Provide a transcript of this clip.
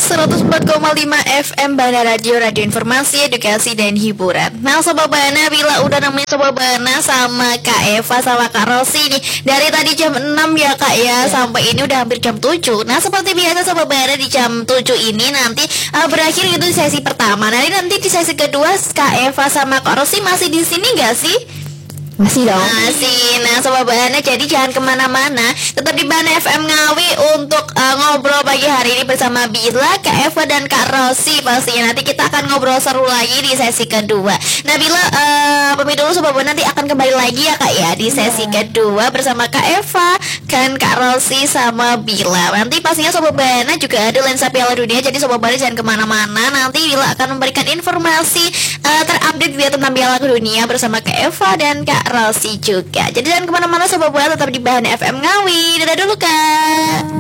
104,5 FM Bana Radio, radio informasi, edukasi, dan hiburan. Nah Sobat Bana, bila udah nemenin Sobat Bana sama Kak Eva sama Kak Rosi nih dari tadi jam 6 ya Kak ya, sampai ini udah hampir jam 7. Nah seperti biasa Sobat Bana, di jam 7 ini nanti berakhir itu di sesi pertama. Nanti di sesi kedua Kak Eva sama Kak Rosi masih di sini gak sih? Masih dong. Masih. Nah Sobat Bana, jadi jangan kemana-mana, tetap di Bana FM Ngawi untuk ngobrol pagi hari ini bersama Bila, Kak Eva, dan Kak Rosi. Pastinya nanti kita akan ngobrol seru lagi di sesi kedua. Nah Bila, pamit dulu Sobat Bana, nanti akan kembali lagi ya Kak ya di sesi kedua bersama Kak Eva dan Kak Rosi sama Bila. Nanti pastinya Sobat Bana juga ada lensa Piala Dunia, jadi Sobat Bana jangan kemana-mana. Nanti Bila akan memberikan informasi terupdate dia tentang Piala Dunia bersama Kak Eva dan Kak Rosi juga. Jadi jangan kemana-mana Sobat Bana, tetap di Bahan FM Ngawi. Dadah dulu Kak.